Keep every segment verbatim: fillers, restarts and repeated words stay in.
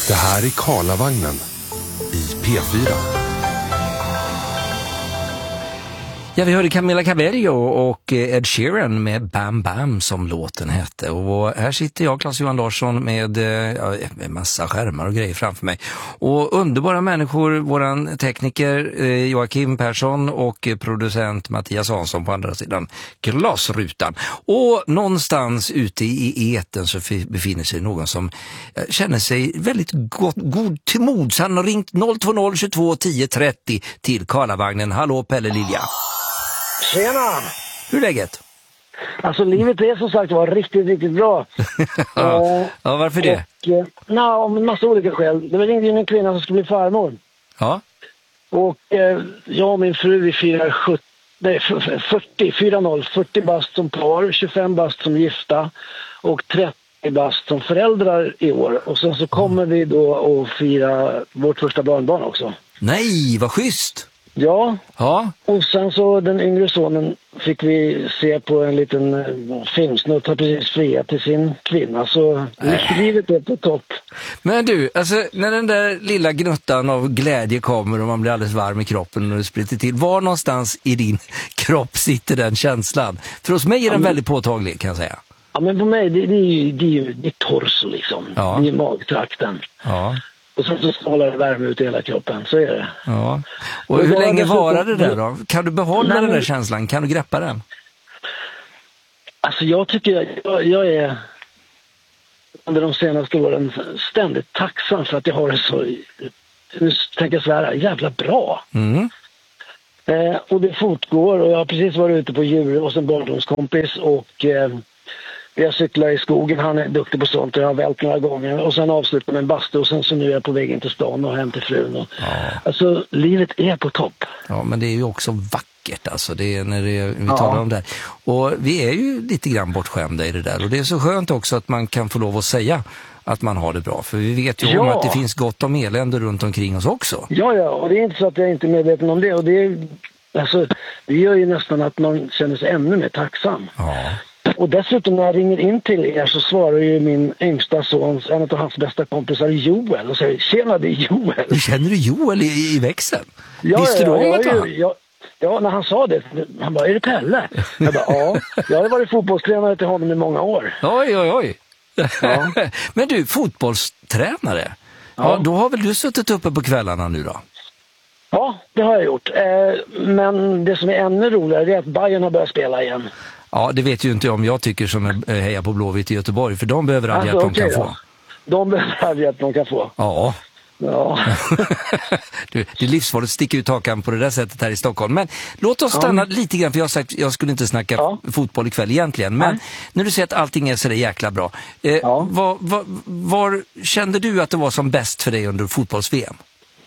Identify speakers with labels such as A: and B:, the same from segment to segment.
A: Det här är Karlavagnen i P fyra.
B: Ja, vi hörde Camila Cabello och Ed Sheeran med Bam Bam som låten hette. Och här sitter jag, Claes-Johan Larsson, med ja, en massa skärmar och grejer framför mig. Och underbara människor, våran tekniker eh, Joakim Persson och producent Mattias Hansson på andra sidan glasrutan. Och någonstans ute i eten så befinner sig någon som eh, känner sig väldigt gott, god till mods. Han har ringt noll två noll tjugotvå tio trettio till Karlavagnen. Hallå Pelle Lilja.
C: Tjena!
B: Hur är läget?
C: Alltså livet är som sagt var riktigt, riktigt bra.
B: ja.
C: Uh,
B: ja, varför det?
C: Och, uh, na, om en massa olika skäl. Det var ringde ju en kvinna som skulle bli farmor.
B: Ja.
C: Och uh, jag och min fru, vi firar sjuttio, nej, fyrtio, fyrtio bast som par, tjugofem bast som gifta och trettio bast som föräldrar i år. Och sen så kommer vi då att fira vårt första barnbarn också.
B: Nej, vad schysst!
C: Ja.
B: Ja.
C: Och sen så den yngre sonen fick vi se på en liten uh, filmsnutt, har precis friat till sin kvinna, så livet är på topp.
B: Men du, alltså när den där lilla gnuttan av glädje kommer och man blir alldeles varm i kroppen och det spritter till, var någonstans i din kropp sitter den känslan? För hos mig är den ja, men, väldigt påtaglig, kan jag säga. Ja,
C: men på mig, det, det är ju det är, det är torso liksom. Ja. Det är magtrakten.
B: Ja.
C: Och så, så strålar det värme ut i hela kroppen, så är det.
B: Ja. Och, och hur länge varar det där då? Kan du behålla
C: nej,
B: den där känslan? Kan du greppa den?
C: Alltså jag tycker, jag, jag är under de senaste åren ständigt tacksam för att jag har det så, nu tänker jag svära, jävla bra.
B: Mm.
C: Eh, och det fortgår, och jag har precis varit ute på djur hos en barndomskompis och eh, jag cyklar i skogen, han är duktig på sånt och jag har vält några gånger och sen avslutar med en bastu och sen så nu är jag på väg in till stan och hem till frun. Och, ja. Alltså livet är på topp.
B: Ja, men det är ju också vackert alltså, det är när det, vi talar ja. om det. Och vi är ju lite grann bortskämda i det där och det är så skönt också att man kan få lov att säga att man har det bra, för vi vet ju ja. om att det finns gott om elände runt omkring oss också.
C: Ja, ja, och det är inte så att jag inte är medveten om det och det är, alltså, det gör ju nästan att man känner sig ännu mer tacksam.
B: Ja.
C: Och dessutom när jag ringer in till er så svarar ju min yngsta sons, en av hans bästa kompisar, Joel, och säger, tjena, det är Joel.
B: Känner du Joel i, i växeln?
C: Ja,
B: visste
C: ja,
B: du om
C: ja,
B: att
C: ja,
B: han?
C: ja, ja, när han sa det, han bara, är det Pelle? Jag bara, ja, jag har varit fotbollstränare till honom i många år.
B: Oj, oj, oj.
C: Ja.
B: Men du, fotbollstränare, ja. ja, då har väl du suttit uppe på kvällarna nu då?
C: Ja, det har jag gjort. Eh, men det som är ännu roligare är att Bayern har börjat spela igen.
B: Ja, det vet ju inte om jag tycker som hejar på Blåvitt i Göteborg, för de behöver all alltså, hjälp de okay, kan ja. få.
C: De behöver all hjälp de kan få.
B: Ja.
C: Ja.
B: du, det är livsfarligt att sticka ut hakan på det där sättet här i Stockholm. Men låt oss stanna ja. lite grann, för jag har sagt jag skulle inte snacka ja. fotboll ikväll egentligen. Men ja. när du säger att allting är så där jäkla bra. Eh, ja. var, var, var kände du att det var som bäst för dig under fotbolls-V M?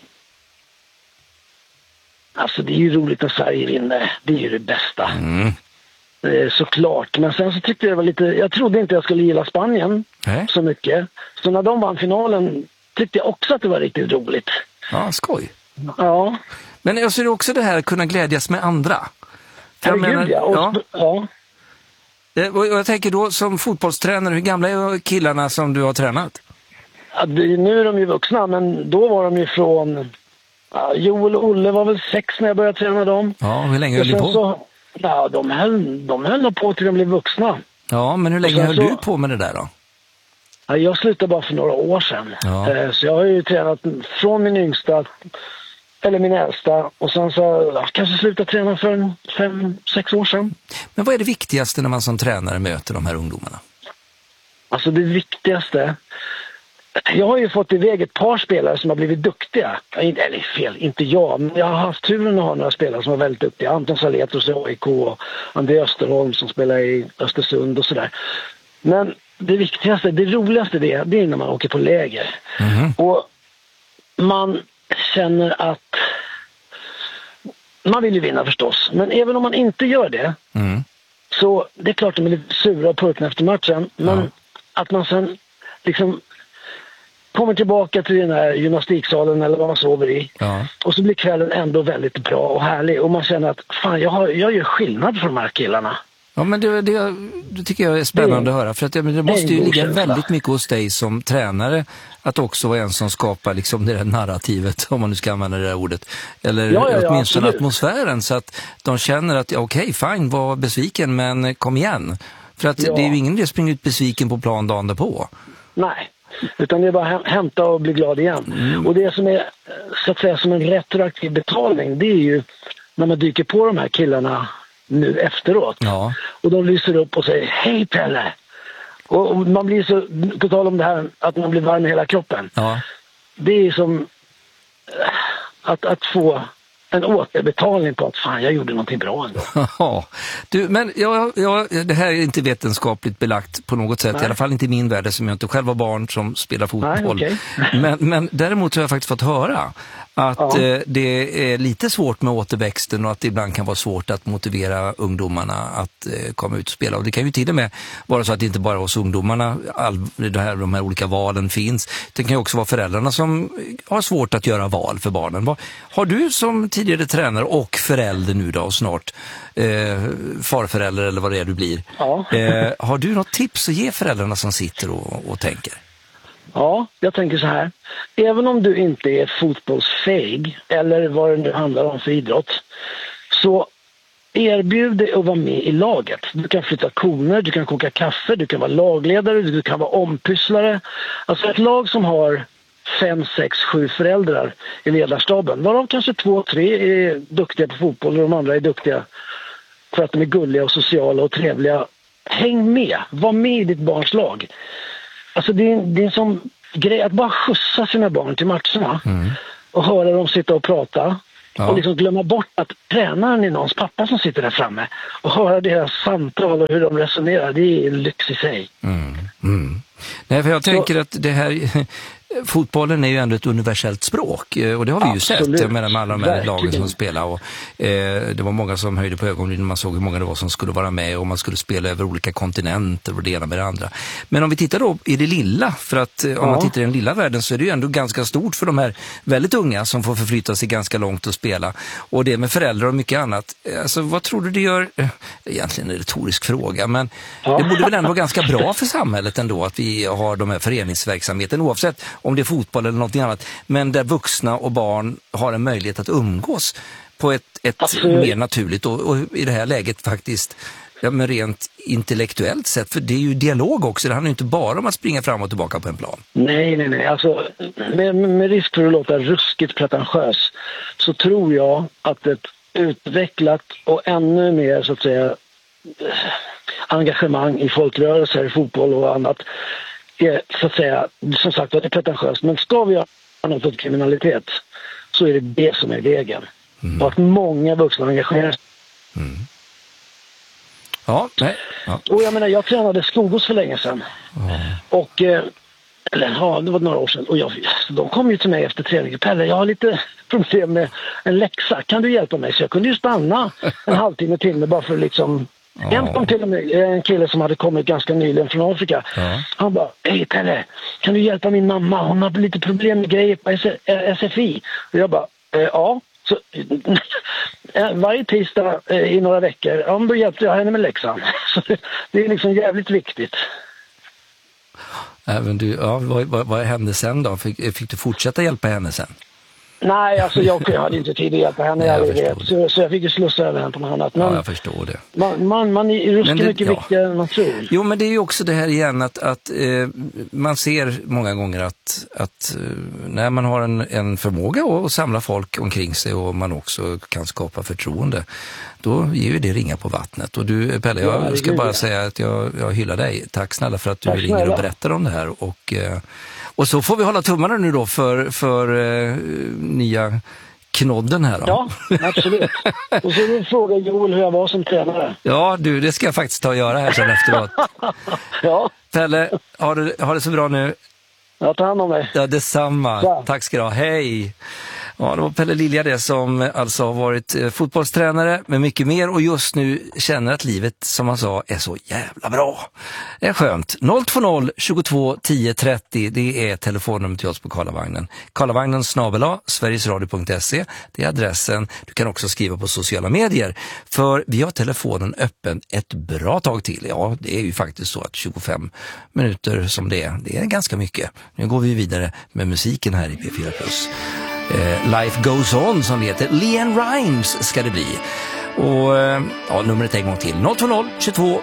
C: Alltså det är ju roligt när Sverige vinner. Det är ju det bästa.
B: Mm.
C: Såklart, men sen så tyckte jag det var lite, jag trodde inte jag skulle gilla Spanien äh? så mycket, så när de vann finalen tyckte jag också att det var riktigt roligt.
B: Ja, skoj.
C: Ja.
B: Men jag ser också det här att kunna glädjas med andra.
C: För jag menar, ja. Och, ja.
B: ja. Och jag tänker då som fotbollstränare, hur gamla är killarna som du har tränat?
C: Ja, det, nu är de ju vuxna, men då var de ju från ja, Joel och Olle var väl sex när jag började träna dem.
B: Ja, hur länge höll ni på?
C: Så, ja, de höll, de höll på till de blev vuxna.
B: Ja, men hur länge höll så, du på med det där då?
C: Ja, jag slutade bara för några år sedan. Ja. Så jag har ju tränat från min yngsta, eller min äldsta, och sen så jag kanske slutade träna för fem, sex år sedan.
B: Men vad är det viktigaste när man som tränare möter de här ungdomarna?
C: Alltså det viktigaste, jag har ju fått iväg ett par spelare som har blivit duktiga. Eller fel, inte jag, men jag har haft turen att ha några spelare som var väldigt duktiga. Anton Saletros i A I K och André Österholm som spelar i Östersund och sådär. Men det viktigaste, det roligaste det är, det är när man åker på läger.
B: Mm.
C: Och man känner att man vill ju vinna förstås. Men även om man inte gör det
B: mm.
C: så det är klart att de är lite sura och purkna efter matchen. Men ja. att man sen liksom kommer tillbaka till den här gymnastiksalen eller vad man sover i.
B: Ja.
C: Och så blir kvällen ändå väldigt bra och härlig. Och man känner att fan, jag, har, jag gör skillnad för de här killarna.
B: Ja, men det, det, det tycker jag är spännande att höra. För att det, det måste ju ligga väldigt mycket hos dig som tränare att också vara en som skapar liksom det där narrativet, om man nu ska använda det där ordet. Eller ja, ja, ja, åtminstone absolut. Atmosfären, så att de känner att okej, okay, fine, var besviken, men kom igen. För att ja. det är ju ingen som springer ut besviken på plan dagen därpå.
C: Nej, utan det är bara att hämta och bli glad igen. Mm. Och det som är så att säga som en retroaktiv betalning, det är ju när man dyker på de här killarna nu efteråt. Ja. Och de lyser upp och säger hej Pelle. Och, och man blir så, på tal om det här att man blir varm i hela kroppen. Ja. Det är som att, att få en återbetalning på att fan, jag gjorde någonting bra ändå.
B: Ja, du, men jag, jag, det här är inte vetenskapligt belagt på något sätt. Nej. I alla fall inte i min värld, som jag inte själv var barn som spelar fotboll. Nej, okay. men, men däremot har jag faktiskt fått höra att ja. eh, det är lite svårt med återväxten och att det ibland kan vara svårt att motivera ungdomarna att eh, komma ut och spela. Och det kan ju till och med vara så att det inte bara hos ungdomarna all, det här, de här olika valen finns. Det kan ju också vara föräldrarna som har svårt att göra val för barnen. Har du som tidigare tränare och förälder nu då snart, eh, farförälder eller vad det är du blir, ja. eh, har du något tips att ge föräldrarna som sitter och, och tänker?
C: Ja, jag tänker så här. Även om du inte är fotbollsfähig eller vad det nu handlar om för idrott, så erbjud dig att vara med i laget. Du kan flytta koner, du kan koka kaffe, du kan vara lagledare, du kan vara ompysslare. Alltså ett lag som har fem, sex, sju föräldrar i ledarstaben, varav kanske två, tre är duktiga på fotboll och de andra är duktiga för att de är gulliga och sociala och trevliga. Häng med, var med i ditt barns lag. Alltså det är, det är en sån grej att bara skjutsa sina barn till matcherna mm. och höra dem sitta och prata ja. och liksom glömma bort att tränaren är någons pappa som sitter där framme och höra deras samtal och hur de resonerar. Det är en lyx i sig.
B: Mm. Mm. Nej, för jag tänker Så, att det här fotbollen är ju ändå ett universellt språk och det har vi ju absolut. sett med alla de här lagen som spelar och eh, det var många som höjde på ögonen när man såg hur många det var som skulle vara med och man skulle spela över olika kontinenter och det ena med det andra. Men om vi tittar då i det lilla, för att ja. om man tittar i den lilla världen så är det ju ändå ganska stort för de här väldigt unga som får förflytta sig ganska långt och spela och det med föräldrar och mycket annat. Alltså vad tror du det gör? Egentligen en retorisk fråga, men ja. det borde väl ändå vara ganska bra för samhället ändå att vi har de här föreningsverksamheten oavsett om det är fotboll eller något annat, men där vuxna och barn har en möjlighet att umgås på ett, ett mer naturligt och, och i det här läget faktiskt ja, men rent intellektuellt sett, för det är ju dialog också, det handlar ju inte bara om att springa fram och tillbaka på en plan.
C: Nej, nej, nej, alltså med, med risk för att låta ruskigt pretentiös så tror jag att ett utvecklat och ännu mer så att säga engagemang i folkrörelser, fotboll och annat är så att säga, som sagt det är pretentiöst, men ska vi göra något åt kriminalitet så är det det som är vägen. Mm. Och att många vuxna engagerar sig.
B: Mm. Ja, nej. Ja.
C: Och jag menar, jag tränade Skogås för länge sedan. Mm. Och, eller ja, det var några år sedan. Och jag, de kom ju till mig efter träningen. Pelle, jag har lite problem med en läxa. Kan du hjälpa mig? Så jag kunde ju stanna en halvtimme till med bara för liksom... Ja. En kom till och med en kille som hade kommit ganska nyligen från Afrika. Ja. Han bara, hej Pelle, kan du hjälpa min mamma? Hon har lite problem med grejer på S F I. Och jag bara, eh, ja. Så, varje tisdag eh, i några veckor, ja, då hjälpte jag henne med läxan. Så det, det är liksom jävligt viktigt.
B: Även du, ja, vad, vad, vad hände sen då? Fick, fick du fortsätta hjälpa henne sen?
C: Nej, alltså jag hade inte tid att hjälpa henne. Nej, jag jag så, så jag fick ju slussa över henne på något annat. Men
B: ja, jag förstår det.
C: Man, man, man är ruskigt det, mycket ja. viktigare än man tror.
B: Jo, men det är ju också det här igen att, att eh, man ser många gånger att, att eh, när man har en, en förmåga att samla folk omkring sig och man också kan skapa förtroende, då ger ju det ringa på vattnet. Och du, Pelle, jag ja, ska bara det. säga att jag, jag hyllar dig. Tack snälla för att du Tack ringer snälla. och berättar om det här. Och... Eh, Och så får vi hålla tummarna nu då för, för eh, nya knodden här då.
C: Ja, absolut. Och så vill fråga Joel hur jag var som tränare.
B: Ja, du, det ska jag faktiskt ta och göra här sen efteråt.
C: Ja.
B: Pelle, har du, har det så bra nu?
C: Jag tar hand om dig.
B: Ja, detsamma.
C: Ja.
B: Tack ska du ha. Hej! Ja, det var Pelle Lilja det som alltså har varit eh, fotbollstränare med mycket mer och just nu känner att livet, som han sa, är så jävla bra. Det är skönt. noll två noll tjugotvå tio trettio, det är telefonnummer till oss på Karlavagnen. Karlavagnen snabel-a sverigesradio punkt se, det är adressen. Du kan också skriva på sociala medier, för vi har telefonen öppen ett bra tag till. Ja, det är ju faktiskt så att tjugofem minuter som det är, det är ganska mycket. Nu går vi vidare med musiken här i P fyra plus. Eh, Life Goes On som det heter. LeAnn Rimes ska det bli. Och ja, numret en gång till. noll två noll tjugotvå